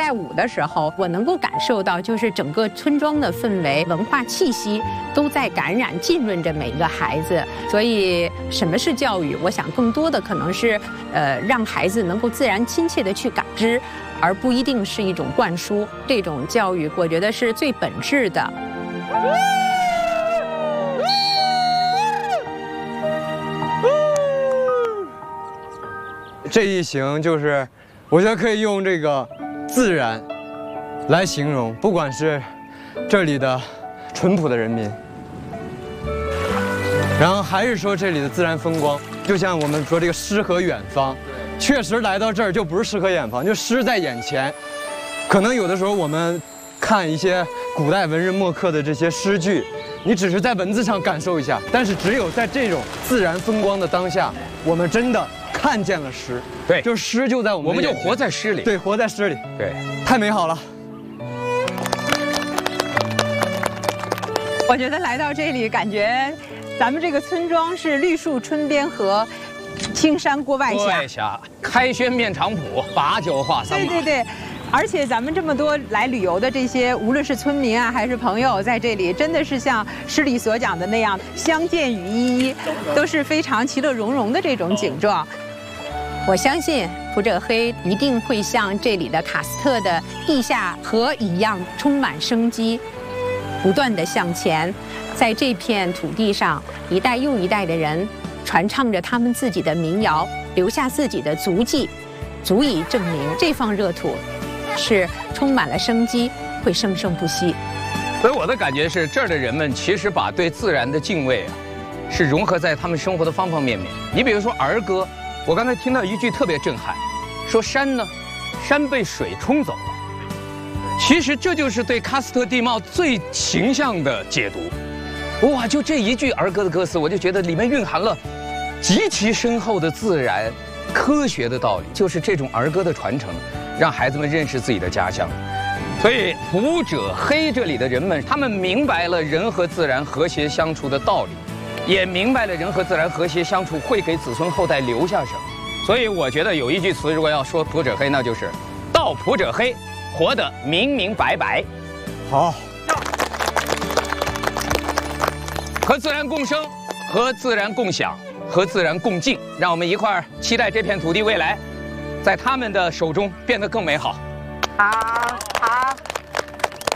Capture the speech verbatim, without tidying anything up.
带舞的时候，我能够感受到，就是整个村庄的氛围、文化气息都在感染、浸润着每一个孩子。所以，什么是教育？我想更多的可能是，呃，让孩子能够自然、亲切地去感知，而不一定是一种灌输。这种教育，我觉得是最本质的。 这一行就是，我觉得可以用这个自然来形容，不管是这里的淳朴的人民，然后还是说这里的自然风光，就像我们说这个诗和远方，确实来到这儿就不是诗和远方，就诗在眼前。可能有的时候我们看一些古代文人墨客的这些诗句，你只是在文字上感受一下，但是只有在这种自然风光的当下，我们真的看见了诗。 对， 就是诗就在我们， 我们就活在诗里。 对，活在诗里。 对， 太美好了。 我觉得来到这里，感觉咱们这个村庄是绿树春边和青山郭外郭峡。 外峡，开轩面场圃，把酒话桑麻。 对对对。而且咱们这么多来旅游的这些，无论是村民啊还是朋友，在这里真的是像诗里所讲的那样，相见雨依依，都是非常其乐融融的这种景状。我相信普者黑一定会像这里的喀斯特的地下河一样，充满生机，不断地向前。在这片土地上，一代又一代的人传唱着他们自己的民谣，留下自己的足迹，足以证明这方热土是充满了生机，会生生不息。 所以我的感觉是，这儿的人们其实把对自然的敬畏啊，是融合在他们生活的方方面面。你比如说儿歌，我刚才听到一句特别震撼，说山呢，山被水冲走了。其实这就是对喀斯特地貌最形象的解读。哇，就这一句儿歌的歌词，我就觉得里面蕴含了极其深厚的自然科学的道理，就是这种儿歌的传承，让孩子们认识自己的家乡。所以普者黑这里的人们，他们明白了人和自然和谐相处的道理，也明白了人和自然和谐相处会给子孙后代留下什么。所以我觉得有一句词，如果要说普者黑，那就是道普者黑，活得明明白白。 好， 和自然共生，和自然共享，和自然共进，让我们一块儿期待这片土地未来在他们的手中变得更美好。 好。